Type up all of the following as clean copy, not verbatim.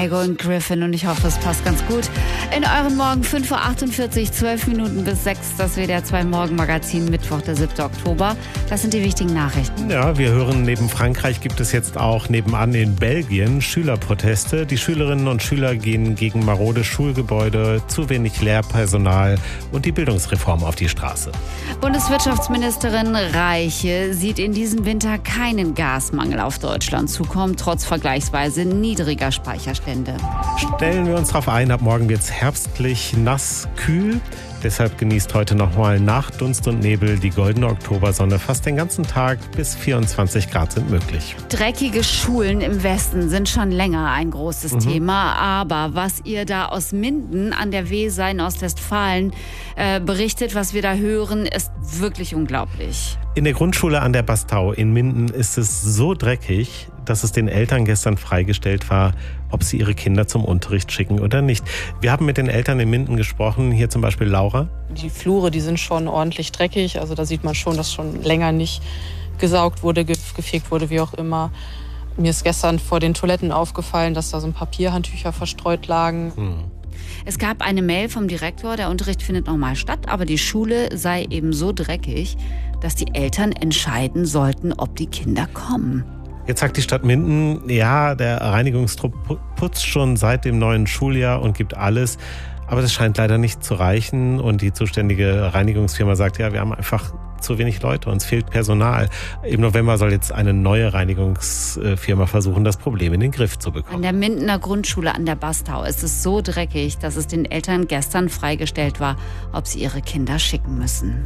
Kygo und Griffin und ich hoffe, es passt ganz gut. In euren Morgen 5.48 Uhr, 12 Minuten bis 6, das WDR 2 Morgenmagazin, Mittwoch, der 7. Oktober. Das sind die wichtigen Nachrichten. Ja, wir hören, neben Frankreich gibt es jetzt auch nebenan in Belgien Schülerproteste. Die Schülerinnen und Schüler gehen gegen marode Schulgebäude, zu wenig Lehrpersonal und die Bildungsreform auf die Straße. Bundeswirtschaftsministerin Reiche sieht in diesem Winter keinen Gasmangel auf Deutschland zukommen, trotz vergleichsweise niedriger Speicherstände. Stellen wir uns darauf ein, ab morgen wird es herbstlich, nass, kühl. Deshalb genießt heute nochmal nach Dunst und Nebel die goldene Oktobersonne. Fast den ganzen Tag bis 24 Grad sind möglich. Dreckige Schulen im Westen sind schon länger ein großes Thema. Aber was ihr da aus Minden an der Weser in Ostwestfalen berichtet, was wir da hören, ist wirklich unglaublich. In der Grundschule an der Bastau in Minden ist es so dreckig, dass es den Eltern gestern freigestellt war, ob sie ihre Kinder zum Unterricht schicken oder nicht. Wir haben mit den Eltern in Minden gesprochen, hier zum Beispiel Laura. Die Flure, die sind schon ordentlich dreckig, also da sieht man schon, dass schon länger nicht gesaugt wurde, gefegt wurde, wie auch immer. Mir ist gestern vor den Toiletten aufgefallen, dass da so ein Papierhandtücher verstreut lagen. Es gab eine Mail vom Direktor, der Unterricht findet nochmal statt, aber die Schule sei eben so dreckig, dass die Eltern entscheiden sollten, ob die Kinder kommen. Jetzt sagt die Stadt Minden, ja, der Reinigungstrupp putzt schon seit dem neuen Schuljahr und gibt alles. Aber das scheint leider nicht zu reichen. Und die zuständige Reinigungsfirma sagt, ja, wir haben einfach zu wenig Leute, uns fehlt Personal. Im November soll jetzt eine neue Reinigungsfirma versuchen, das Problem in den Griff zu bekommen. An der Mindener Grundschule an der Bastau ist es so dreckig, dass es den Eltern gestern freigestellt war, ob sie ihre Kinder schicken müssen.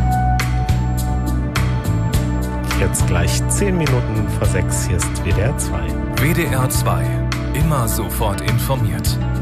Jetzt gleich 10 Minuten vor 6. Hier ist WDR 2. WDR 2. Immer sofort informiert.